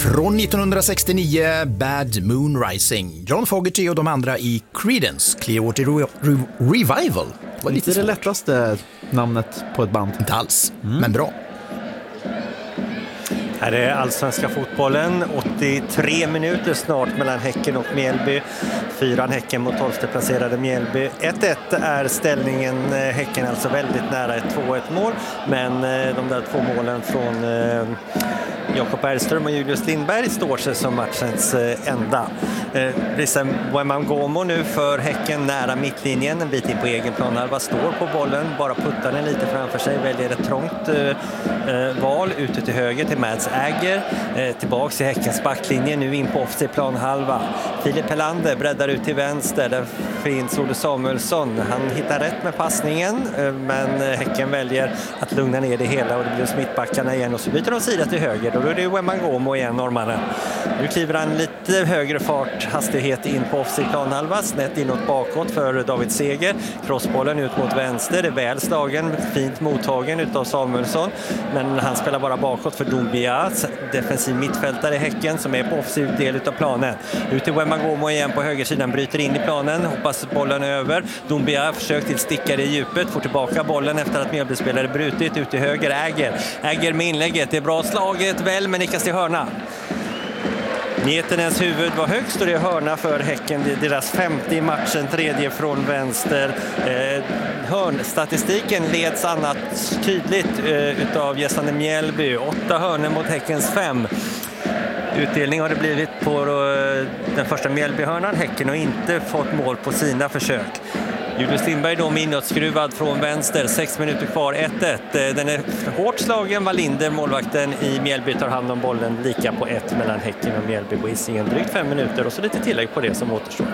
Från 1969, Bad Moon Rising. John Fogerty och de andra i Creedence Clearwater Revival. Var lite det lättaste namnet på ett band. Inte alls, men bra. Här är allsvenska fotbollen, 83 minuter snart mellan Häcken och Mjällby. 4 Häcken mot 12:e placerade Mjällby. 1-1 är ställningen, Häcken alltså väldigt nära ett 2-1 mål. Men de där 2 målen från Jakob Bergström och Julius Lindberg står sig som matchens enda. Rissam Wemam-Gomo nu för Häcken nära mittlinjen, en bit in på egen planhalva, står på bollen, bara puttar den lite framför sig, väljer ett trångt val ute till höger till Mads Äger, tillbaks i Häckens backlinje, nu in på offside planhalva. Filip Helander breddar ut till vänster, där finns Olle Samuelsson, han hittar rätt med passningen, men Häcken väljer att lugna ner det hela och det blir mittbackarna igen och så byter de sida till höger. Då är det Wemam-Gomo igen, norrmannen. Nu kliver han lite högre hastighet in på offside planhalva, snett inåt bakåt för David Seger. Crossbollen ut mot vänster, det är väl slagen, fint mottagen utav Samuelsson, men han spelar bara bakåt för Doumbia, defensiv mittfältare i Häcken som är på offside del utav planen. Ut till Wemam-Gomo igen på högersidan, bryter in i planen, hoppas bollen över. Doumbia försöker till stickare i djupet, får tillbaka bollen efter att Mjällbyspelare brutit ut till höger. Äger med inlägget, det är bra slaget väl, men nickas till hörna. Nietenens huvud var högst och det är hörna för Häcken. Det är deras 50 i matchen, 3:e från vänster. Hörnstatistiken leds annat tydligt utav gästande Mjällby. 8 hörnor mot Häckens 5. Utdelning har det blivit på den första Mjällbyhörnan. Häcken har inte fått mål på sina försök. Julius Lindberg då med inåtskruvad från vänster, 6 minuter kvar, 1-1. Den är hårt slagen, Wallinder, målvakten i Mjällby, tar hand om bollen, lika på 1 mellan Häcken och Mjällby på Hisingen. Drygt 5 minuter och så lite tillägg på det som återstår.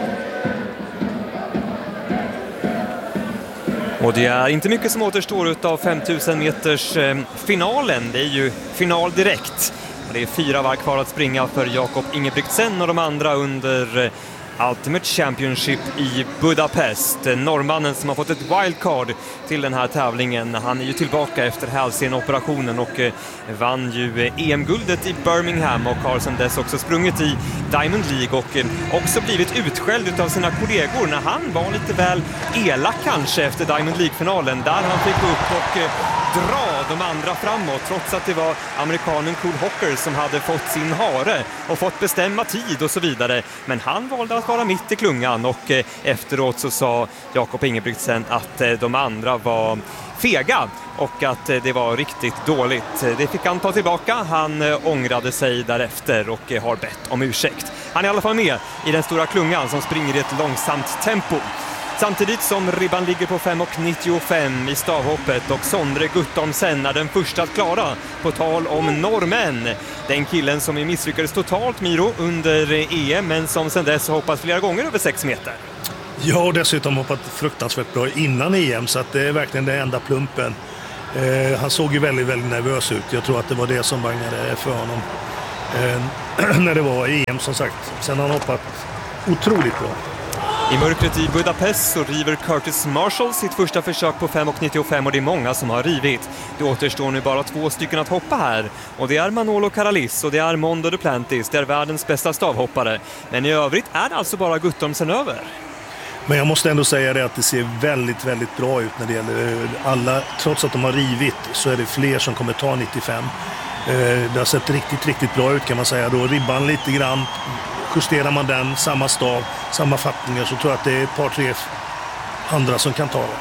Och det är inte mycket som återstår utav 5000 meters finalen. Det är ju final direkt. Och det är 4 varv kvar att springa för Jakob Ingebrigtsen och de andra under Ultimate Championship i Budapest. Norrmannen som har fått ett wildcard till den här tävlingen. Han är ju tillbaka efter hälsenoperationen och vann ju EM-guldet i Birmingham och har sedan dess också sprungit i Diamond League och också blivit utskälld av sina kollegor när han var lite väl elak kanske efter Diamond League-finalen, där han fick upp och dra de andra framåt trots att det var amerikanen Cole Hocker som hade fått sin hare och fått bestämma tid och så vidare. Men han valde att vara mitt i klungan och efteråt så sa Jakob Ingebrigtsen att de andra var fega och att det var riktigt dåligt. Det fick han ta tillbaka. Han ångrade sig därefter och har bett om ursäkt. Han är i alla fall med i den stora klungan som springer i ett långsamt tempo. Samtidigt som ribban ligger på 5,95 i stavhoppet och Sondre Guttormsen är den första att klara, på tal om norrmän. Den killen som är misslyckades totalt, Miro, under EM men som sedan dess har hoppat flera gånger över 6 meter. Ja, och dessutom hoppat fruktansvärt bra innan EM så att det är verkligen den enda plumpen. Han såg ju väldigt, väldigt nervös ut. Jag tror att det var det som bangade för honom när det var EM som sagt. Sen har han hoppat otroligt bra. I mörkret i Budapest så river Curtis Marshall sitt första försök på 5,95 och det är många som har rivit. Det återstår nu bara 2 stycken att hoppa här och det är Manolo Caralis och det är Mondo Duplantis, det är världens bästa stavhoppare. Men i övrigt är det alltså bara Guttormsen över. Men jag måste ändå säga det att det ser väldigt, väldigt bra ut när det gäller alla. Trots att de har rivit så är det fler som kommer ta 95. Det har sett riktigt, riktigt bra ut kan man säga. Då ribban lite grann, justerar man den, samma stav, samma fattningar, så tror jag att det är ett par, 3 andra som kan ta det.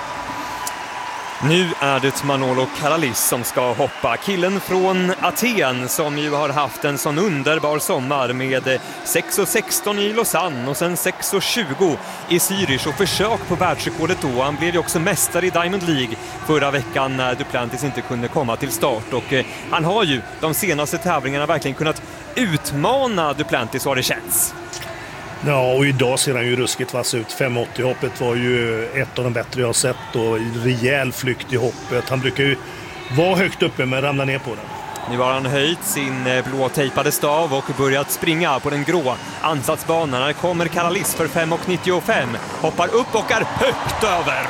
Nu är det Manolo Caralis som ska hoppa. Killen från Aten som ju har haft en sån underbar sommar med 6,16 i Lausanne och sen 6,20 i Zürich och försök på världsrekordet då. Han blev ju också mästare i Diamond League förra veckan när Duplantis inte kunde komma till start och han har ju de senaste tävlingarna verkligen kunnat utmana Duplantis, vad det känns. Ja, och idag ser han ju ruskigt vass ut. 5,80-hoppet var ju ett av de bättre jag har sett och rejäl flykt i hoppet. Han brukar ju vara högt uppe men ramla ner på den. Nu har han höjt sin blå tejpade stav och börjat springa på den grå ansatsbanan. Här kommer Caralis för 5,95. Hoppar upp och är högt över.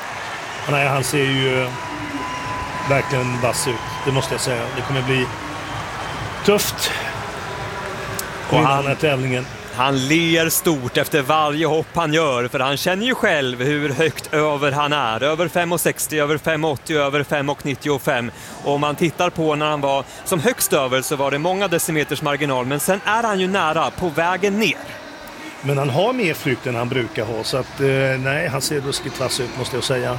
Nej, han ser ju verkligen vass ut. Det måste jag säga. Det kommer bli tufft. Och han är tävlingen. Han ler stort efter varje hopp han gör, för han känner ju själv hur högt över han är. Över 5,60, över 5,80, över 5,95. Och om man tittar på när han var som högst över så var det många decimeters marginal. Men sen är han ju nära på vägen ner. Men han har mer flykt än han brukar ha. Så att, nej, han ser ruskigt vass ut måste jag säga.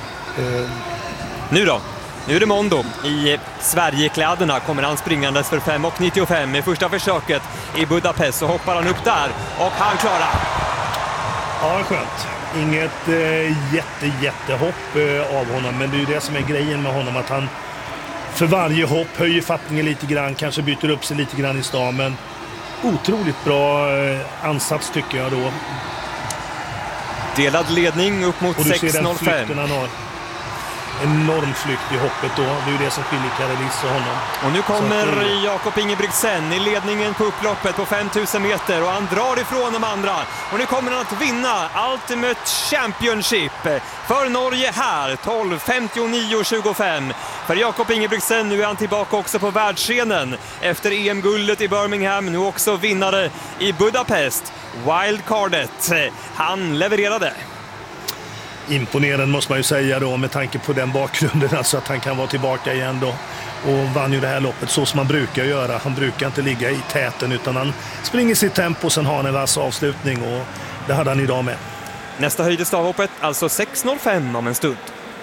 Nu då? Nu är det Mondo. I Sverigekläderna kommer han springandes för 5,95 i första försöket i Budapest. Så hoppar han upp där och han klarar. Ja, skönt. Inget jättehopp av honom. Men det är ju det som är grejen med honom. Att han för varje hopp höjer fattningen lite grann. Kanske byter upp sig lite grann i stan. Men otroligt bra ansats tycker jag då. Delad ledning upp mot 6,05. Enorm flykt i hoppet då. Det är ju det som skiljer Carolis och honom. Och nu kommer Jakob Ingebrigtsen i ledningen på upploppet på 5000 meter och han drar ifrån de andra. Och nu kommer han att vinna Ultimate Championship för Norge här. 12:59,25 för Jakob Ingebrigtsen. Nu är han tillbaka också på världsscenen efter EM-guldet i Birmingham. Nu också vinnare i Budapest. Wildcardet. Han levererade. Imponerande måste man ju säga då med tanke på den bakgrunden, alltså att han kan vara tillbaka igen då och vann ju det här loppet så som man brukar göra. Han brukar inte ligga i täten utan han springer sitt tempo och sen har han en vass avslutning och det hade han idag med. Nästa höjd i stavhoppet, alltså 6,05 om en stund.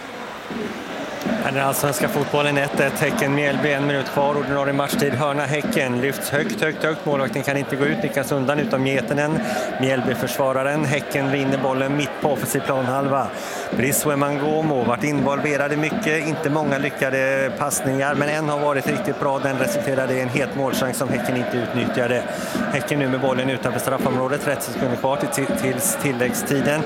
Den allsvenska fotbollen 1-1, Häcken Mjällby, 1 minut kvar, ordinarie matchtid, hörna Häcken, lyfts högt, målvakten kan inte gå ut, nickas undan utan Miettinen, Mjällby försvararen, Häcken vinner bollen mitt på offensiv planhalva. Brice Wembangomo varit involverade mycket, inte många lyckade passningar, men en har varit riktigt bra, den resulterade i en het målchans som Häcken inte utnyttjade. Häcken nu med bollen utanför straffområdet, 30 sekunder kvar till tilläggstiden.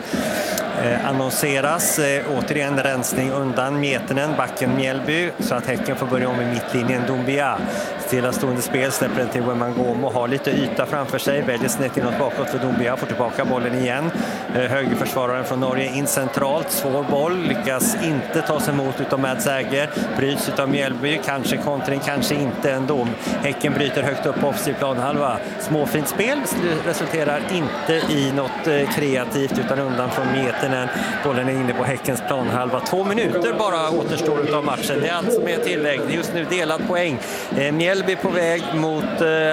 Annonseras återigen rensning undan Miettinen, backen Mjällby, så att Häcken får börja om i mittlinjen. Doumbia stillastående spel, släpper den till Wembangomo, har lite yta framför sig, väljer snett inåt bakåt för Doumbia, får tillbaka bollen igen. Högerförsvararen från Norge in centralt, svår boll, lyckas inte tas emot utav Mads Äger, bryts utav Mjällby, kanske kontring, kanske inte ändå. Häcken bryter högt upp på offensiv planhalva, småfint spel, resulterar inte i något kreativt utan undan från Miettinen. Bollen är inne på Häckens planhalva. 2 minuter bara återstår av matchen. Det är allt som är tillägg. Det är just nu delad poäng. Mjällby på väg mot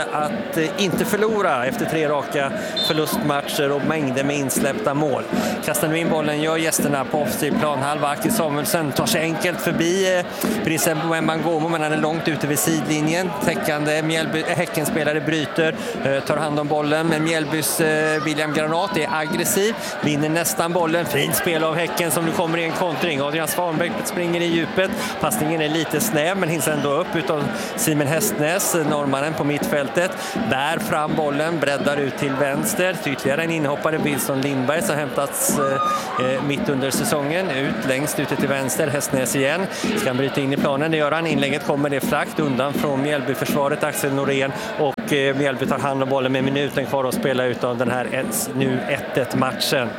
att inte förlora efter 3 raka förlustmatcher och mängder med insläppta mål. Kastar nu in bollen, gör gästerna på offensiv planhalva. Aki Samuelsson tar sig enkelt förbi Brice Wembangomo, men han är långt ute vid sidlinjen. Täckande Häckenspelare bryter, tar hand om bollen, men Mjällbys William Granat är aggressiv, vinner nästan bollen. Fint spel av Häcken som nu kommer i en kontring. Adrian Svanberg springer i djupet. Passningen är lite snäv men hinns ändå upp utav Simon Hästnäs, norrmannen på mittfältet. Bär fram bollen, breddar ut till vänster. Ytterligare en inhoppare, Wilson Lindberg, som hämtats mitt under säsongen. Ut längst ute till vänster, Hästnäs igen. Ska han bryta in i planen, det gör han. Inlägget kommer det flakt undan från Mjällby-försvaret, Axel Norén. Och Mjällby tar hand om bollen med minuten kvar att spela ut av den här nu 1-1-matchen.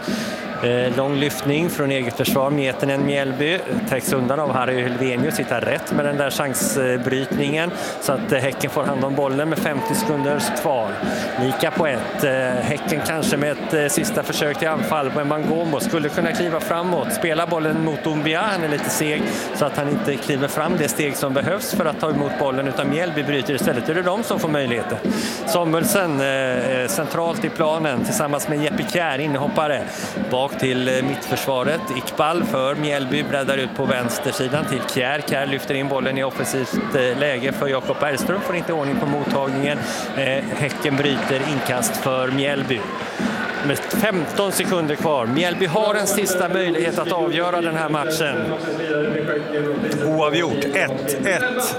Lång lyftning från eget försvar. Miettinen Mjällby täcks undan av Harry Helvenius, hittar rätt med den där chansbrytningen så att Häcken får hand om bollen med 50 sekunder kvar. Lika på 1. Häcken kanske med ett sista försök till anfall, men Wembangomo skulle kunna kliva framåt, spela bollen mot Doumbia. Han är lite seg så att han inte kliver fram det steg som behövs för att ta emot bollen, utan Mjällby bryter istället. Är det de som får möjligheter. Samuelsson centralt i planen tillsammans med Jeppe Kjær, inhoppare, bak till mittförsvaret. Iqbal för Mjällby breddar ut på vänstersidan till Kjær. Kjær lyfter in bollen i offensivt läge för Jakob Bergström, får inte ordning på mottagningen. Häcken bryter inkast för Mjällby. Med 15 sekunder kvar. Mjällby har en sista möjlighet att avgöra den här matchen. Oavgjort. 1-1.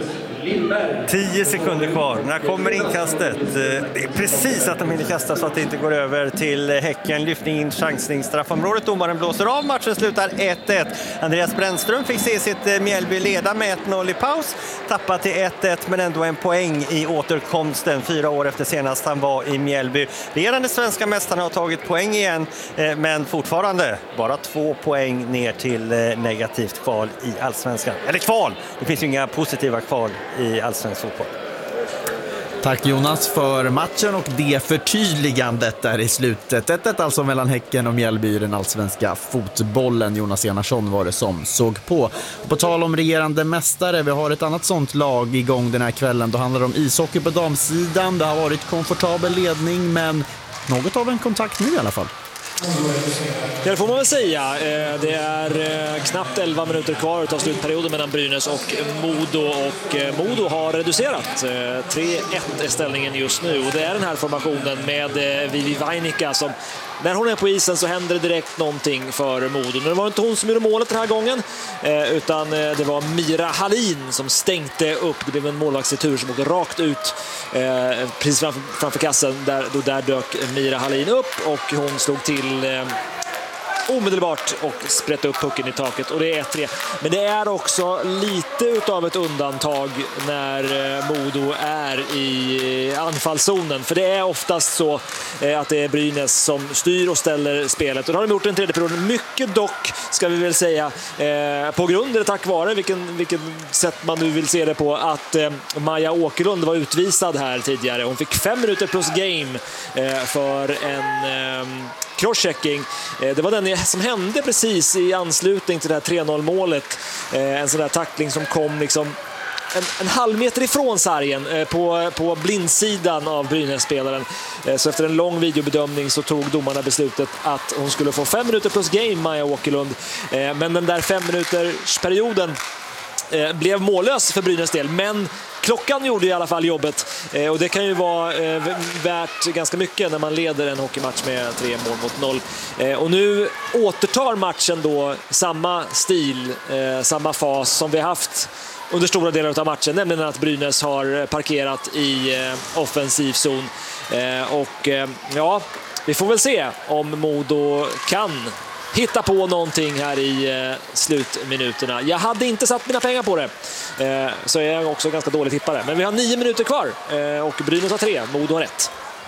10 sekunder kvar. När kommer inkastet? Det är precis att de hinner kasta så att det inte går över till Häcken. Lyftning in, chansning, straffområdet. Domaren blåser av. Matchen slutar 1-1. Andreas Brännström fick se sitt Mjällby leda med 1-0 i paus. Tappat till 1-1 men ändå en poäng i återkomsten 4 år efter senast han var i Mjällby. Regerande svenska mästarna har tagit poäng igen, men fortfarande bara 2 poäng ner till negativt kval i allsvenskan. Eller kval! Det finns ju inga positiva kval i allsvensk fotboll. Tack Jonas för matchen och det förtydligandet där i slutet. 1-1 alltså mellan Häcken och Mjällby i den allsvenska fotbollen. Jonas Enarsson var det som såg på. På tal om regerande mästare, vi har ett annat sånt lag igång den här kvällen. Då handlar det om ishockey på damsidan. Det har varit komfortabel ledning men något av en kontakt nu i alla fall. Det får man väl säga. Det är knappt 11 minuter kvar av slutperioden mellan Brynäs och Modo. Och Modo har reducerat. 3-1 är ställningen just nu. Och det är den här formationen med Vivi Vainika som... När hon är på isen så händer det direkt någonting för Modo. Men det var inte hon som gjorde målet den här gången. Utan det var Mira Hallin som stänkte upp. Det blev en målvaktsretur som åkte rakt ut precis framför kassen. Där dök Mira Hallin upp och hon slog till omedelbart och sprätte upp pucken i taket. Och det är 1-3. Men det är också lite utav ett undantag när Modo är i anfallszonen. För det är oftast så att det är Brynäs som styr och ställer spelet. Och det har de gjort den tredje perioden. Mycket dock, ska vi väl säga, på grund eller tack vare, vilken sätt man nu vill se det på, att Maja Åkerlund var utvisad här tidigare. Hon fick 5 minuter plus game för en crosschecking. Det var den som hände precis i anslutning till det här 3-0 målet. En sån där tackling som kom liksom en halv meter ifrån sargen på blindsidan av Brynäs-spelaren. Så efter en lång videobedömning så tog domarna beslutet att hon skulle få 5 minuter plus game, Maja Åkerlund. Men den där 5 minuters perioden blev mållös för Brynäs del, men klockan gjorde i alla fall jobbet, och det kan ju vara värt ganska mycket när man leder en hockeymatch med 3 mål mot 0. Och nu återtar matchen då samma stil, samma fas som vi haft under stora delar av matchen, nämligen att Brynäs har parkerat i offensiv zon. Och ja, vi får väl se om Modo kan hitta på någonting här i slutminuterna. Jag hade inte satt mina pengar på det, så är jag också ganska dålig tippare. Men vi har 9 minuter kvar och Brynäs har 3, Modo har 1.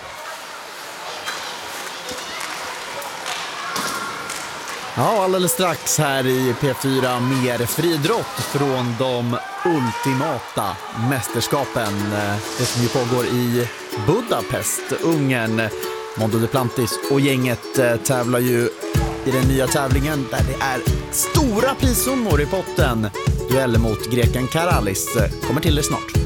Ja, alldeles strax här i P4 mer friidrott från de ultimata mästerskapen. Det som ju pågår i Budapest, Ungern. Mondo Duplantis och gänget tävlar ju i den nya tävlingen där det är stora prissummor i potten. Duell mot greken Karalis kommer till det snart.